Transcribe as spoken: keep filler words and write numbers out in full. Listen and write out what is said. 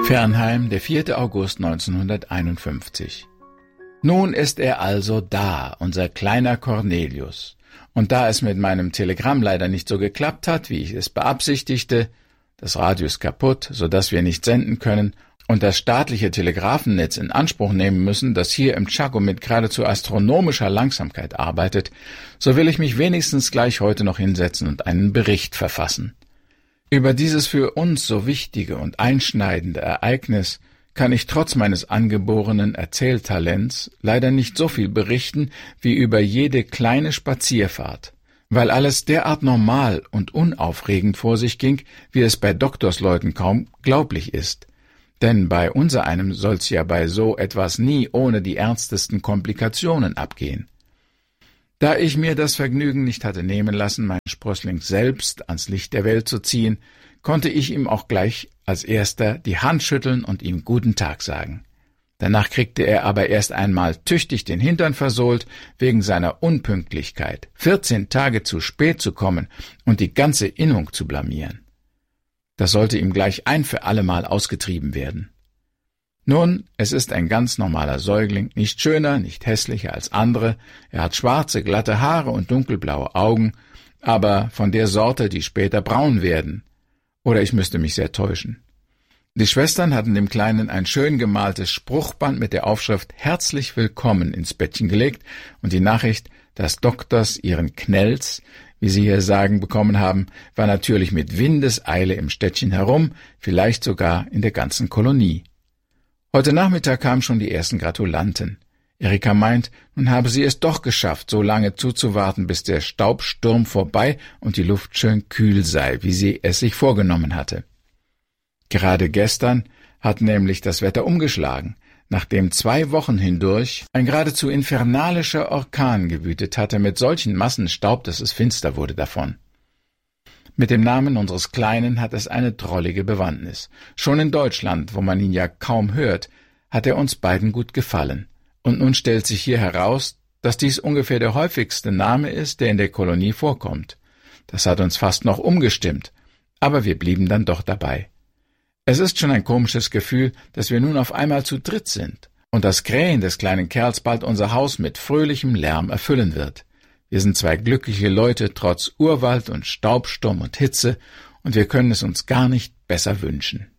Fernheim, der vierte August neunzehnhunderteinundfünfzig. Nun ist er also da, unser kleiner Cornelius. Und da es mit meinem Telegramm leider nicht so geklappt hat, wie ich es beabsichtigte, das Radio ist kaputt, so dass wir nicht senden können, und das staatliche Telegrafennetz in Anspruch nehmen müssen, das hier im Chaco mit geradezu astronomischer Langsamkeit arbeitet, so will ich mich wenigstens gleich heute noch hinsetzen und einen Bericht verfassen. Über dieses für uns so wichtige und einschneidende Ereignis kann ich trotz meines angeborenen Erzähltalents leider nicht so viel berichten wie über jede kleine Spazierfahrt, weil alles derart normal und unaufregend vor sich ging, wie es bei Doktorsleuten kaum glaublich ist. Denn bei unsereinem soll's ja bei so etwas nie ohne die ernstesten Komplikationen abgehen. Da ich mir das Vergnügen nicht hatte nehmen lassen, meinen Sprössling selbst ans Licht der Welt zu ziehen, konnte ich ihm auch gleich als erster die Hand schütteln und ihm guten Tag sagen. Danach kriegte er aber erst einmal tüchtig den Hintern versohlt wegen seiner Unpünktlichkeit, vierzehn Tage zu spät zu kommen und die ganze Innung zu blamieren. Das sollte ihm gleich ein für allemal ausgetrieben werden. Nun, es ist ein ganz normaler Säugling, nicht schöner, nicht hässlicher als andere, er hat schwarze, glatte Haare und dunkelblaue Augen, aber von der Sorte, die später braun werden. Oder ich müsste mich sehr täuschen. Die Schwestern hatten dem Kleinen ein schön gemaltes Spruchband mit der Aufschrift »Herzlich willkommen« ins Bettchen gelegt und die Nachricht, dass Doktors ihren Knells, wie sie hier sagen, bekommen haben, war natürlich mit Windeseile im Städtchen herum, vielleicht sogar in der ganzen Kolonie. Heute Nachmittag kamen schon die ersten Gratulanten. Erika meint, nun habe sie es doch geschafft, so lange zuzuwarten, bis der Staubsturm vorbei und die Luft schön kühl sei, wie sie es sich vorgenommen hatte. Gerade gestern hat nämlich das Wetter umgeschlagen, nachdem zwei Wochen hindurch ein geradezu infernalischer Orkan gewütet hatte mit solchen Massen Staub, dass es finster wurde davon. Mit dem Namen unseres Kleinen hat es eine drollige Bewandtnis. Schon in Deutschland, wo man ihn ja kaum hört, hat er uns beiden gut gefallen. Und nun stellt sich hier heraus, dass dies ungefähr der häufigste Name ist, der in der Kolonie vorkommt. Das hat uns fast noch umgestimmt, aber wir blieben dann doch dabei. Es ist schon ein komisches Gefühl, dass wir nun auf einmal zu dritt sind und das Krähen des kleinen Kerls bald unser Haus mit fröhlichem Lärm erfüllen wird. Wir sind zwei glückliche Leute, trotz Urwald und Staubsturm und Hitze, und wir können es uns gar nicht besser wünschen.